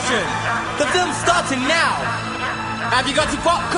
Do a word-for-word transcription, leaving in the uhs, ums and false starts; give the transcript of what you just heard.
Attention! The film's starting now! Have you got your popcorn?